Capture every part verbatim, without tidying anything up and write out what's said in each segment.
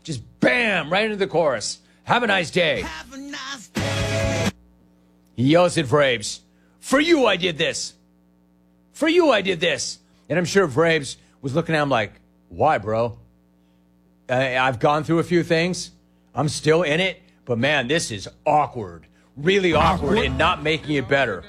Just bam, right into the chorus. Have a nice day. Have a nice day. He yells at Vrabes, for you I did this. For you I did this. And I'm sure Vrabes was looking at him like, why, bro? I, I've gone through a few things. I'm still in it. But, man, this is awkward. Really awkward and not making it better.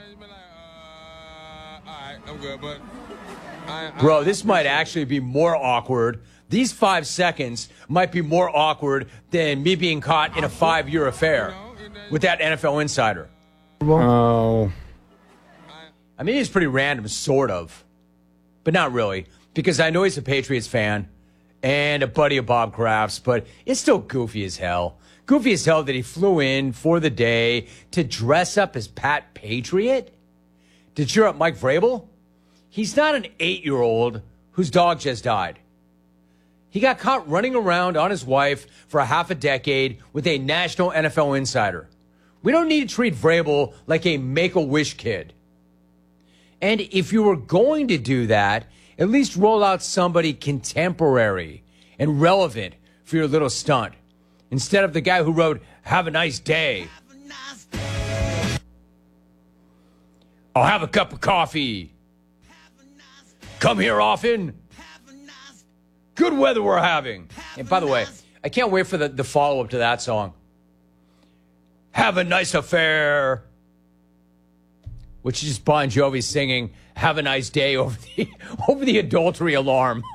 Bro, this might actually be more awkward. These five seconds might be more awkward than me being caught in a five-year affair with that N F L insider. Oh. I mean, he's pretty random, sort of. But not really, because I know he's a Patriots fan and a buddy of Bob Kraft's, but it's still goofy as hell. Goofy as hell that he flew in for the day to dress up as Pat Patriot? To cheer up Mike Vrabel? He's not an eight-year-old whose dog just died. He got caught running around on his wife for a half a decade with a national N F L insider. We don't need to treat Vrabel like a Make-A-Wish kid. And if you were going to do that, at least roll out somebody contemporary and relevant for your little stunt. Instead of the guy who wrote, have a nice day. Have a nice day. I'll have a cup of coffee. Have a nice, Come here often. have a nice, Good weather we're having. And by the way, I can't wait for the, the follow-up to that song. Have a nice affair. Which is just Bon Jovi singing, have a nice day over the, over the adultery alarm.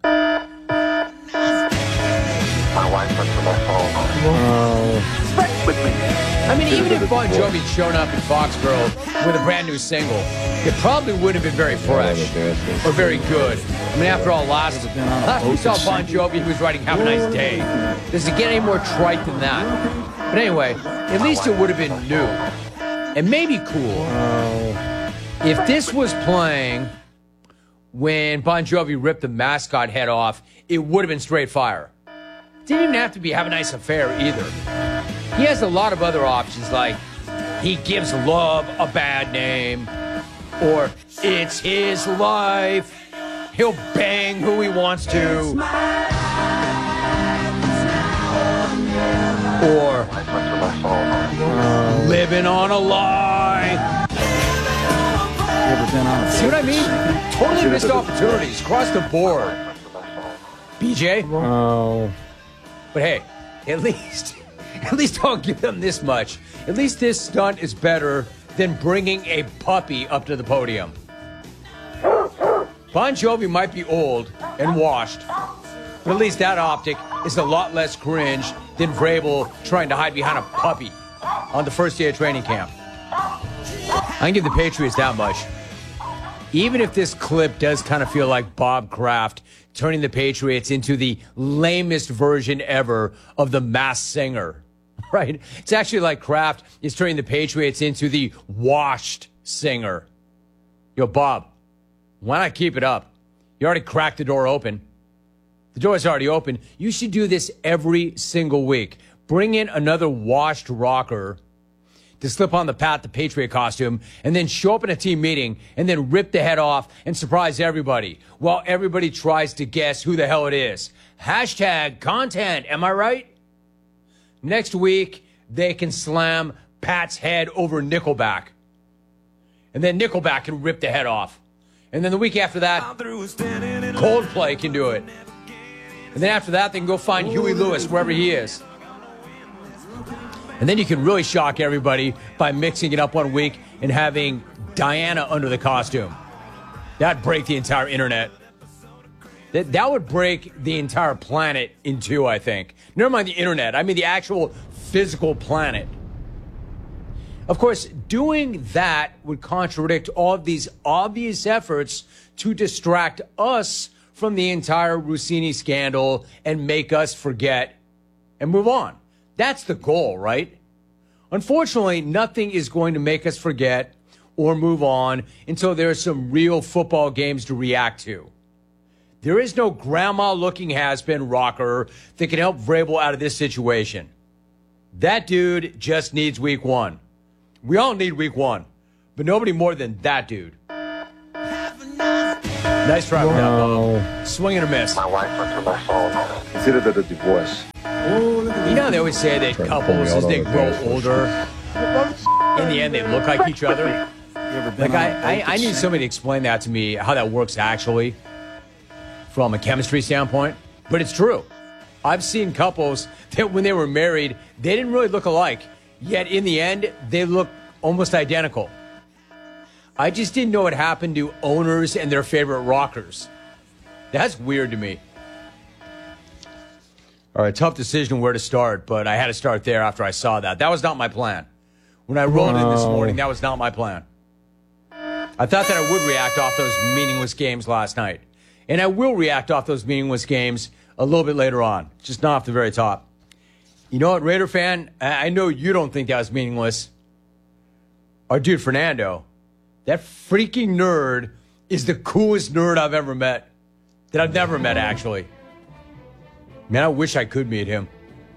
My wife went to my phone. Oh. Respect with me. I mean, even if Bon Jovi had shown up in Foxborough with a brand new single, it probably wouldn't have been very fresh or very good. I mean, after all, last, last we saw Bon Jovi, he was writing Have a Nice Day. Does it get any more trite than that? But anyway, at least it would have been new and maybe cool. If this was playing when Bon Jovi ripped the mascot head off, it would have been straight fire. Didn't even have to be Have a Nice Affair either. He has a lot of other options like He Gives Love a Bad Name or It's His Life. He'll bang who he wants to. Or Living on a Lie. See what I mean? Totally missed opportunities across the board. B J? Oh. But hey, at least, at least I'll give them this much. At least this stunt is better than bringing a puppy up to the podium. Bon Jovi might be old and washed, but at least that optic is a lot less cringe than Vrabel trying to hide behind a puppy on the first day of training camp. I can give the Patriots that much. Even if this clip does kind of feel like Bob Kraft turning the Patriots into the lamest version ever of the Masked Singer, right? It's actually like Kraft is turning the Patriots into the washed singer. Yo, Bob, why not keep it up? You already cracked the door open. The door is already open. You should do this every single week. Bring in another washed rocker to slip on the Pat the Patriot costume and then show up in a team meeting and then rip the head off and surprise everybody while everybody tries to guess who the hell it is. Hashtag content, am I right? Next week, they can slam Pat's head over Nickelback. And then Nickelback can rip the head off. And then the week after that, Coldplay can do it. And then after that, they can go find Huey Lewis wherever he is. And then you can really shock everybody by mixing it up one week and having Diana under the costume. That'd break the entire internet. That, that would break the entire planet in two, I think. Never mind the internet. I mean the actual physical planet. Of course, doing that would contradict all of these obvious efforts to distract us from the entire Rossini scandal and make us forget and move on. That's the goal, right? Unfortunately, nothing is going to make us forget or move on until there are some real football games to react to. There is no grandma-looking has-been rocker that can help Vrabel out of this situation. That dude just needs week one. We all need week one, but nobody more than that dude. Nice try with that, Bob. Swing and a miss. My wife went to my phone. Consider that a divorce. You know, they always say that couples, as they grow older, in the end, they look like each other. Like, I, I, I need somebody to explain that to me, how that works actually, from a chemistry standpoint. But it's true. I've seen couples that when they were married, they didn't really look alike. Yet, in the end, they look almost identical. I just didn't know what happened to owners and their favorite rockers. That's weird to me. All right, tough decision where to start, but I had to start there after I saw that. That was not my plan. When I rolled in this morning, that was not my plan. I thought that I would react off those meaningless games last night. And I will react off those meaningless games a little bit later on, just not off the very top. You know what, Raider fan? I know you don't think that was meaningless. Our dude Fernando, that freaking nerd is the coolest nerd I've ever met. That I've never met, actually. Man, I wish I could meet him.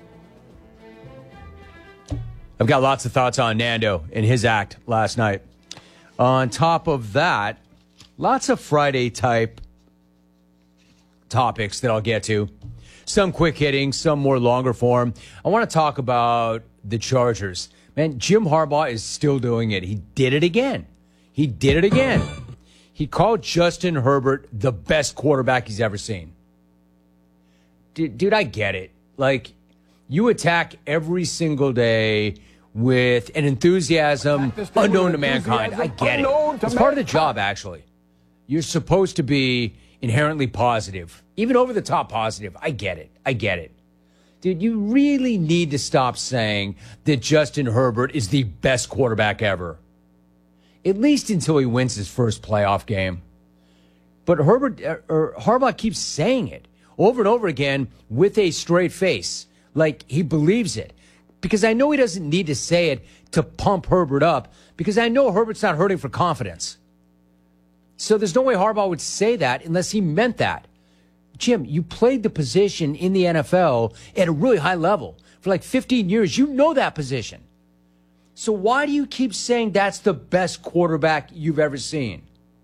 I've got lots of thoughts on Nando and his act last night. On top of that, lots of Friday-type topics that I'll get to. Some quick hitting, some more longer form. I want to talk about the Chargers. Man, Jim Harbaugh is still doing it. He did it again. He did it again. He called Justin Herbert the best quarterback he's ever seen. Dude, dude, I get it. Like, you attack every single day with an enthusiasm unknown to mankind. I get it. It's part of the job, actually. You're supposed to be inherently positive, even over the top positive. I get it. I get it. Dude, you really need to stop saying that Justin Herbert is the best quarterback ever. At least until he wins his first playoff game. But Herbert or Harbaugh keeps saying it over and over again with a straight face, like he believes it. Because I know he doesn't need to say it to pump Herbert up, because I know Herbert's not hurting for confidence. So there's no way Harbaugh would say that unless he meant that. Jim, you played the position in the N F L at a really high level for like fifteen years. You know that position. So why do you keep saying that's the best quarterback you've ever seen?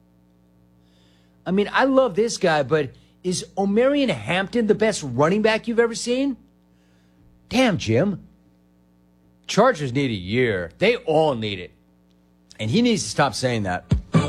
I mean, I love this guy, but is Omarion Hampton the best running back you've ever seen? Damn, Jim. Chargers need a year. They all need it. And he needs to stop saying that.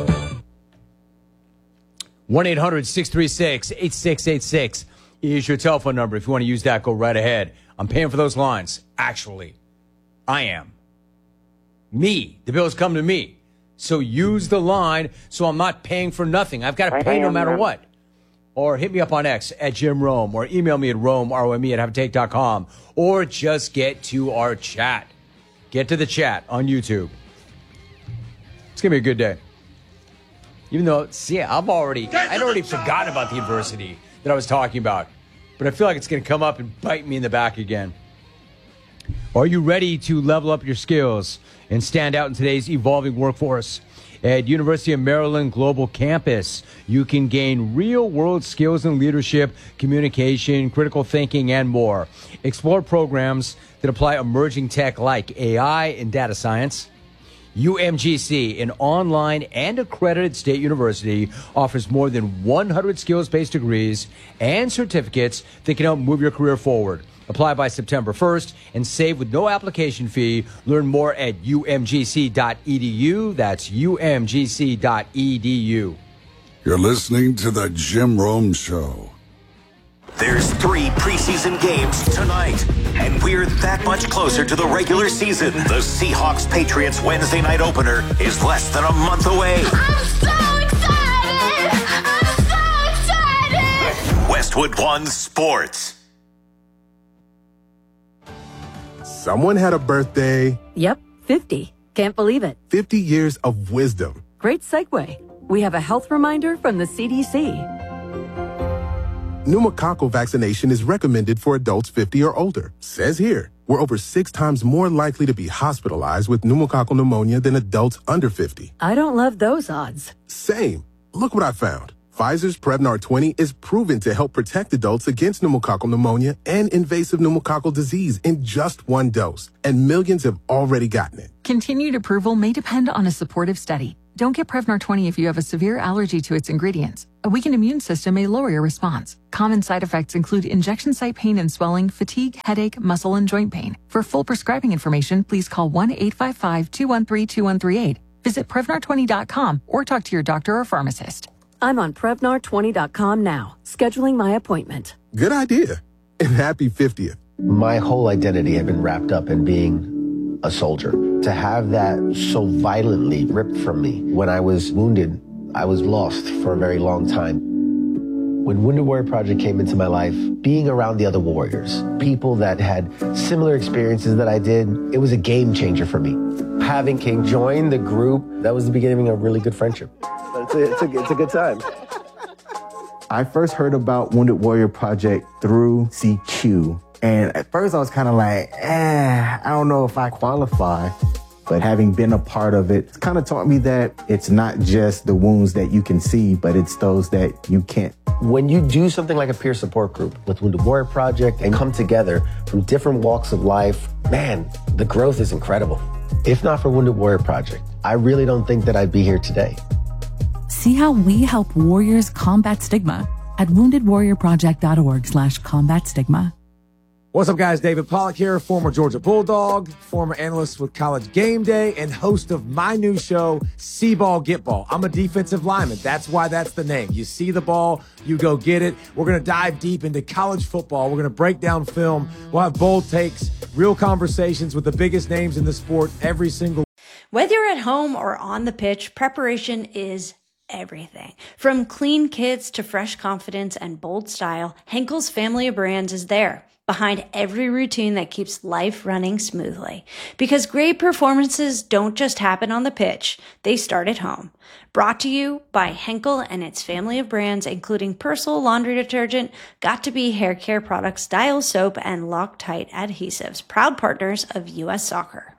one eight hundred six three six eight six eight six is your telephone number. If you want to use that, go right ahead. I'm paying for those lines. Actually, I am. Me. The bills come to me. So use the line so I'm not paying for nothing. I've got to pay no matter what. Or hit me up on X at Jim Rome, or email me at Rome, R O M E, at have a take dot com, or just get to our chat. Get to the chat on YouTube. It's going to be a good day. Even though, see, I've already, I'd already forgotten about the adversity that I was talking about. But I feel like it's going to come up and bite me in the back again. Are you ready to level up your skills and stand out in today's evolving workforce? At University of Maryland Global Campus, you can gain real-world skills in leadership, communication, critical thinking, and more. Explore programs that apply emerging tech like A I and data science. U M G C, an online and accredited state university, offers more than one hundred skills-based degrees and certificates that can help move your career forward. Apply by September first and save with no application fee. Learn more at U M G C dot E D U. That's U M G C dot E D U. You're listening to The Jim Rome Show. There's three preseason games tonight, and we're that much closer to the regular season. The Seahawks-Patriots Wednesday night opener is less than a month away. I'm so excited! I'm so excited! Westwood One Sports. Someone had a birthday. Yep, fifty. Can't believe it. fifty years of wisdom. Great segue. We have a health reminder from the C D C. Pneumococcal vaccination is recommended for adults fifty or older. Says here, we're over six times more likely to be hospitalized with pneumococcal pneumonia than adults under fifty. I don't love those odds. Same. Look what I found. Pfizer's Prevnar twenty is proven to help protect adults against pneumococcal pneumonia and invasive pneumococcal disease in just one dose. And millions have already gotten it. Continued approval may depend on a supportive study. Don't get Prevnar twenty if you have a severe allergy to its ingredients. A weakened immune system may lower your response. Common side effects include injection site pain and swelling, fatigue, headache, muscle, and joint pain. For full prescribing information, please call one eight five five, two one three, two one three eight. Visit Prevnar twenty dot com or talk to your doctor or pharmacist. I'm on Prevnar twenty dot com now, scheduling my appointment. Good idea. And happy fiftieth. My whole identity had been wrapped up in being a soldier. To have that so violently ripped from me when I was wounded, I was lost for a very long time. When Wounded Warrior Project came into my life, being around the other warriors, people that had similar experiences that I did, it was a game changer for me. Having King join the group, that was the beginning of a really good friendship. It's a, it's a, it's a good time. I first heard about Wounded Warrior Project through C Q. And at first I was kind of like, eh, I don't know if I qualify. But having been a part of it, it's kind of taught me that it's not just the wounds that you can see, but it's those that you can't. When you do something like a peer support group with Wounded Warrior Project and come together from different walks of life, man, the growth is incredible. If not for Wounded Warrior Project, I really don't think that I'd be here today. See how we help warriors combat stigma at wounded warrior project dot org slash combat stigma. What's up, guys? David Pollack here, former Georgia Bulldog, former analyst with College Game Day, and host of my new show, See Ball, Get Ball. I'm a defensive lineman. That's why that's the name. You see the ball, you go get it. We're going to dive deep into college football. We're going to break down film. We'll have bold takes, real conversations with the biggest names in the sport every single. Whether you're at home or on the pitch, preparation is everything. From clean kits to fresh confidence and bold style, Henkel's family of brands is there, behind every routine that keeps life running smoothly. Because great performances don't just happen on the pitch, they start at home. Brought to you by Henkel and its family of brands, including Persil laundry detergent, Got2b hair care products, Dial soap, and Loctite adhesives, proud partners of U S Soccer.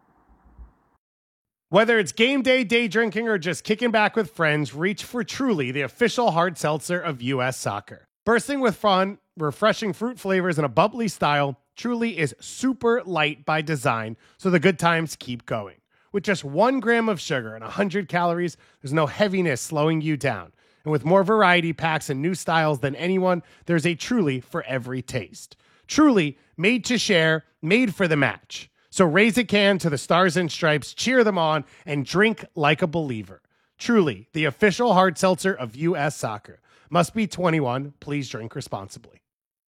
Whether it's game day, day drinking, or just kicking back with friends, reach for Truly, the official hard seltzer of U S Soccer. Bursting with fun, refreshing fruit flavors, and a bubbly style, Truly is super light by design, so the good times keep going. With just one gram of sugar and one hundred calories, there's no heaviness slowing you down. And with more variety packs and new styles than anyone, there's a Truly for every taste. Truly, made to share, made for the match. So raise a can to the Stars and Stripes, cheer them on, and drink like a believer. Truly, the official hard seltzer of U S Soccer. Must be twenty-one. Please drink responsibly.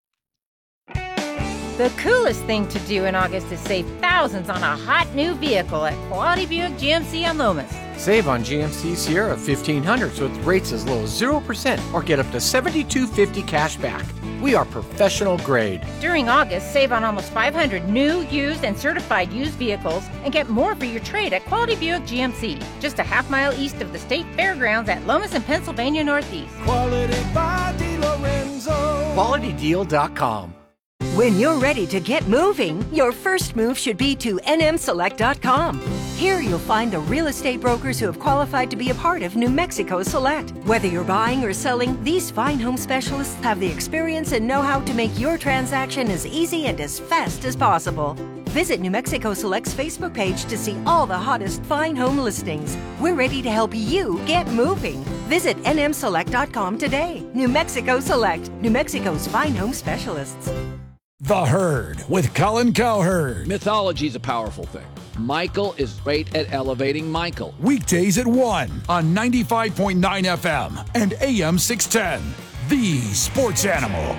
The coolest thing to do in August is save thousands on a hot new vehicle at Quality Buick G M C on Loomis. Save on G M C Sierra fifteen hundreds with rates as low as zero percent or get up to seventy-two fifty cash back. We are professional grade. During August, save on almost five hundred new, used, and certified used vehicles and get more for your trade at Quality Buick G M C, just a half mile east of the State Fairgrounds at Lomas and Pennsylvania Northeast. Quality by DiLorenzo. quality deal dot com. When you're ready to get moving, your first move should be to N M select dot com. Here you'll find the real estate brokers who have qualified to be a part of New Mexico Select. Whether you're buying or selling, these fine home specialists have the experience and know-how to make your transaction as easy and as fast as possible. Visit New Mexico Select's Facebook page to see all the hottest fine home listings. We're ready to help you get moving. Visit N M select dot com today. New Mexico Select, New Mexico's fine home specialists. The Herd with Colin Cowherd. Mythology is a powerful thing. Michael is great at elevating Michael. Weekdays at one on ninety-five point nine F M and A M six ten. The Sports Animal.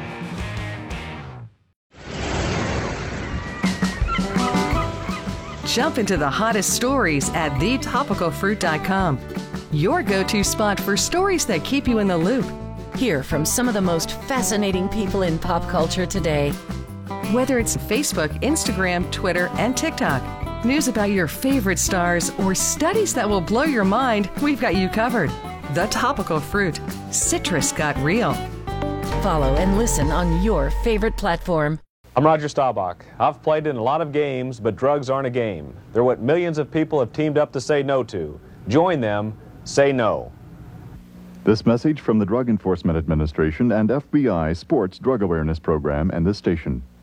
Jump into the hottest stories at the topical fruit dot com. Your go-to spot for stories that keep you in the loop. Hear from some of the most fascinating people in pop culture today. Whether it's Facebook, Instagram, Twitter, and TikTok, news about your favorite stars, or studies that will blow your mind, we've got you covered. The Topical Fruit. Citrus got real. Follow and listen on your favorite platform. I'm Roger Staubach. I've played in a lot of games, but drugs aren't a game. They're what millions of people have teamed up to say no to. Join them. Say no. This message from the Drug Enforcement Administration and F B I Sports Drug Awareness Program and this station.